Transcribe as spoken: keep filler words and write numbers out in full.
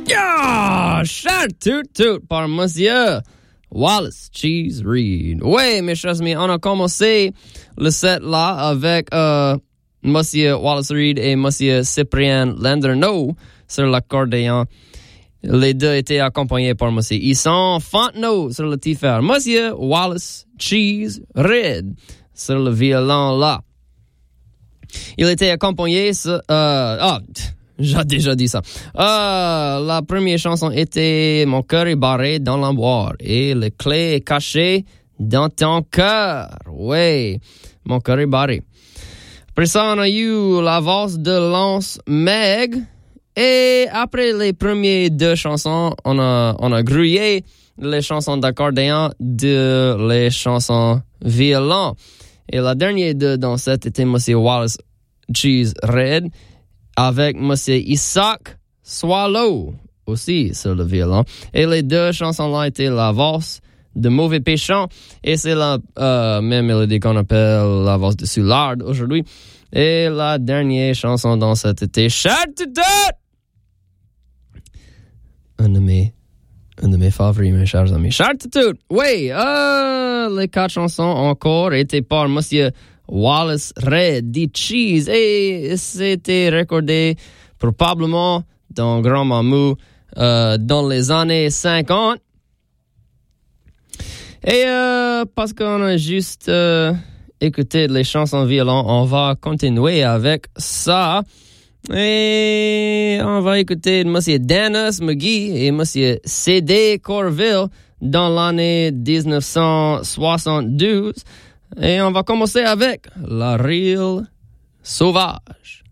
Yeah! Shout toot toot par Monsieur Wallace Cheese Reed. Ouais, mes chers amis, on a commencé le set là avec euh, Monsieur Wallace Reed et Monsieur Cyprien Landernau sur l'accordéon. Les deux étaient accompagnés par Monsieur Isson Fontenot sur le tiffer. Monsieur Wallace Cheese Reed sur le violon là. Il était accompagné sur... Euh, ah, j'ai déjà dit ça. Euh, la première chanson était « Mon cœur est barré dans l'armoire et le clé est caché dans ton cœur ». Oui, mon cœur est barré. Après ça, on a eu la valse de Lance Meg. Et après les premières deux chansons, on a, on a grouillé les chansons d'accordéon de les chansons violon. Et la dernière deux dans cette était Monsieur Wallace Cheese Reed avec Monsieur Isaac Swallow aussi sur le violon. Et les deux chansons-là étaient la valse de Mauvais Péchant et c'est la euh, même mélodie qu'on appelle la valse de Soulard aujourd'hui. Et la dernière chanson dans cette était Shout to Death! Un de mes, un de mes favoris, mes chers amis. Shout to Death! Oui, euh, les quatre chansons encore étaient par Monsieur Wallace Reed dit Cheese et c'était recordé probablement dans Grand Mamou euh, dans les années cinquante. Et euh, parce qu'on a juste euh, écouté les chansons violon, on va continuer avec ça. Et on va écouter Monsieur Dennis McGee et Monsieur C D Corville dans l'année dix-neuf cent soixante-douze. Et on va commencer avec La Rille Sauvage.